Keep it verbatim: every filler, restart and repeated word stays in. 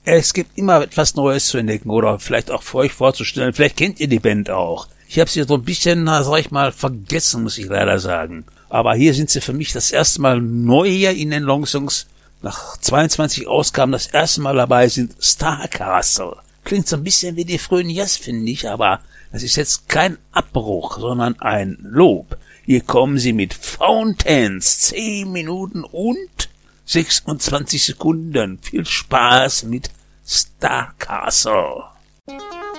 Es gibt immer etwas Neues zu entdecken oder vielleicht auch für euch vorzustellen. Vielleicht kennt ihr die Band auch. Ich habe sie so ein bisschen, na, sag ich mal, vergessen, muss ich leider sagen. Aber hier sind sie für mich das erste Mal neu hier in den Longsongs. Nach zweiundzwanzig Ausgaben das erste Mal dabei sind Starcastle. Klingt so ein bisschen wie die frühen Yes, finde ich, aber das ist jetzt kein Abbruch, sondern ein Lob. Hier kommen sie mit Fountains, zehn Minuten und sechsundzwanzig Sekunden. Viel Spaß mit Starcastle.